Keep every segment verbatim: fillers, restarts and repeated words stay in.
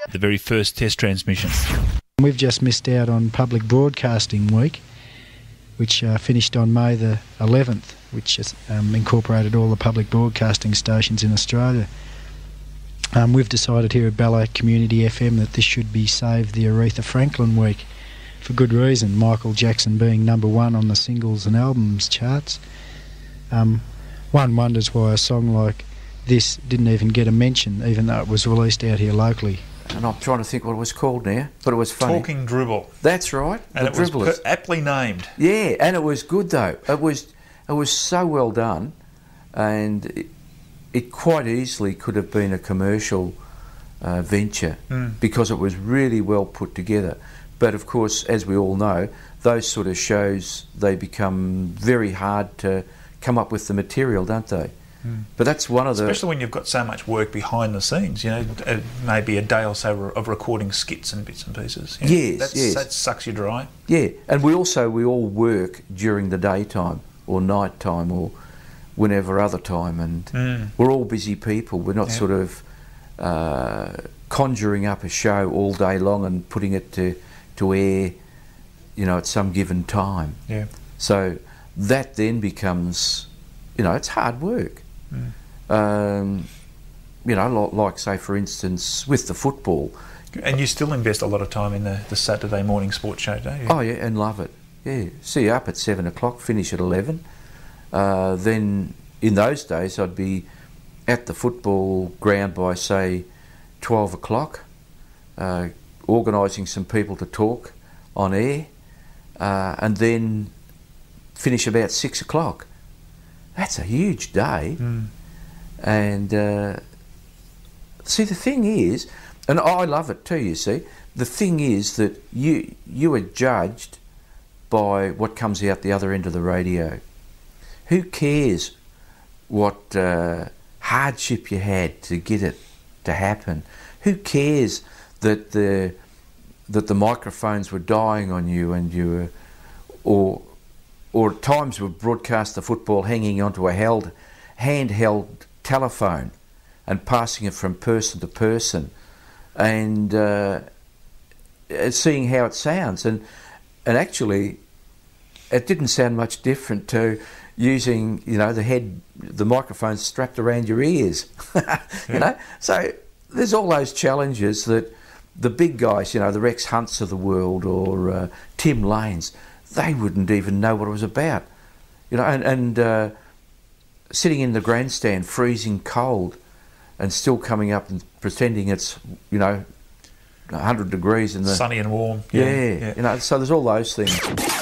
the very first test transmission. We've just missed out on Public Broadcasting Week, which uh, finished on May the eleventh, which has um, incorporated all the public broadcasting stations in Australia. Um, we've decided here at Ballarat Community F M that this should be saved the Aretha Franklin Week, for good reason, Michael Jackson being number one on the singles and albums charts. Um, one wonders why a song like this didn't even get a mention, even though it was released out here locally. And I'm trying to think what it was called now, but it was funny. Talking Dribble. That's right. And the it was Dribblers. per- aptly named. Yeah, and it was good though. It was it was so well done, and it, it quite easily could have been a commercial uh, venture mm. because it was really well put together. But of course, as we all know, those sort of shows, they become very hard to come up with the material, don't they? Mm. But that's one of the... Especially when you've got so much work behind the scenes, you know, uh, maybe a day or so of recording skits and bits and pieces. You know, yes, that's, yes. That sucks you dry. Yeah, and we also, we all work during the daytime or night time or whenever other time, and mm. we're all busy people. We're not yeah. sort of uh, conjuring up a show all day long and putting it to, to air, you know, at some given time. Yeah. So that then becomes, you know, it's hard work. Mm. Um, you know, like, like say for instance with the football. And you still invest a lot of time in the, the Saturday morning sports show, don't you? Oh yeah, and love it. Yeah, see you up at seven o'clock, finish at eleven. Uh, then in those days I'd be at the football ground by say twelve o'clock, uh, organising some people to talk on air, uh, and then finish about six o'clock. That's a huge day. Mm. And uh, see, the thing is, and I love it too, you see, the thing is that you you are judged by what comes out the other end of the radio. Who cares what uh, hardship you had to get it to happen? Who cares that the that the microphones were dying on you and you were, or or at times would broadcast the football hanging onto a held, handheld telephone and passing it from person to person, and uh, seeing how it sounds. And and actually, it didn't sound much different to using, you know, the head, the microphone strapped around your ears. you yeah. know, so there's all those challenges that the big guys, you know, the Rex Hunts of the world or uh, Tim Lanes, they wouldn't even know what it was about, you know, and, and uh, sitting in the grandstand freezing cold and still coming up and pretending it's, you know, one hundred degrees in the... Sunny and warm. Yeah, yeah, yeah. you know, so there's all those things.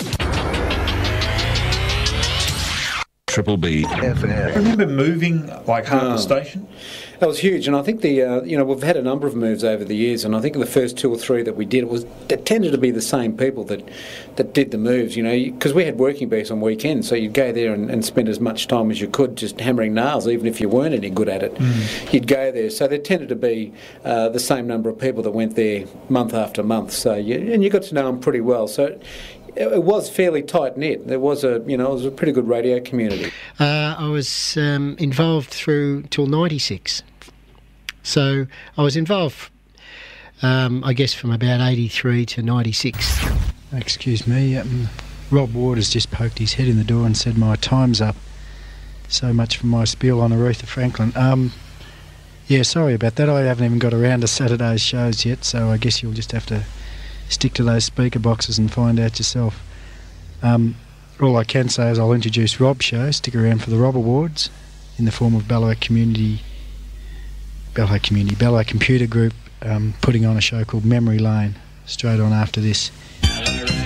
Triple B F M. Remember moving like Harbour Oh. Station? That was huge, and I think the uh, you know we've had a number of moves over the years, and I think the first two or three that we did, it was it tended to be the same people that that did the moves, you know, because we had working bees on weekends, so you'd go there and, and spend as much time as you could just hammering nails, even if you weren't any good at it. Mm. You'd go there, so there tended to be uh, the same number of people that went there month after month. So you, and you got to know them pretty well. So. It, It was fairly tight knit. There was a, you know, it was a pretty good radio community. Uh, I was um, involved through till ninety-six, so I was involved, um, I guess, from about eighty-three to ninety-six. Excuse me, um, Rob Ward has just poked his head in the door and said my time's up. So much for my spiel on Aretha Franklin. Um, yeah, sorry about that. I haven't even got around to Saturday's shows yet, so I guess you'll just have to stick to those speaker boxes and find out yourself. Um, all I can say is I'll introduce Rob's show. Stick around for the Rob Awards in the form of Ballarat Community, Ballarat Community, Ballarat Computer Group um, putting on a show called Memory Lane straight on after this.